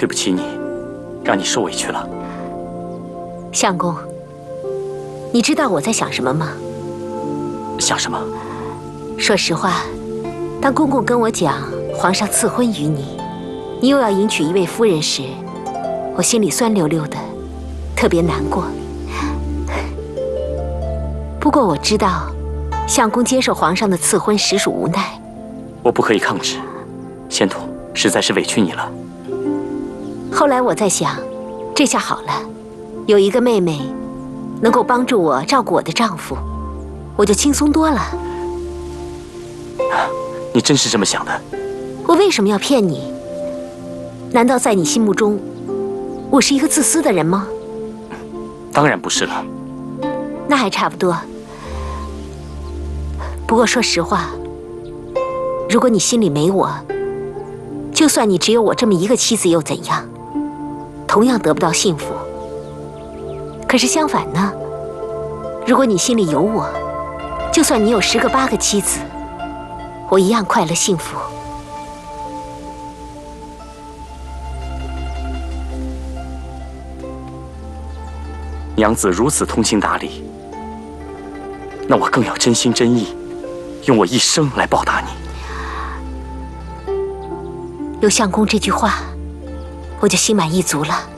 对不起你，让你受委屈了。 相公，你知道我在想什么吗？ 想什么？ 说实话，当公公跟我讲皇上赐婚于你，你又要迎娶一位夫人时，我心里酸溜溜的，特别难过。不过我知道，相公接受皇上的赐婚实属无奈。 我不可以抗旨，仙童实在是委屈你了。 后来我在想，这下好了，有一个妹妹能够帮助我照顾我的丈夫，我就轻松多了。 你真是这么想的？ 我为什么要骗你？难道在你心目中，我是一个自私的人吗？ 当然不是了。 那还差不多。不过说实话，如果你心里没我，就算你只有我这么一个妻子又怎样？同样得不到幸福。可是相反呢，如果你心里有我，就算你有10个8个妻子，我一样快乐幸福。 娘子如此通情达理，那我更要真心真意，用我一生来报答你。 有相公这句话，我就心满意足了。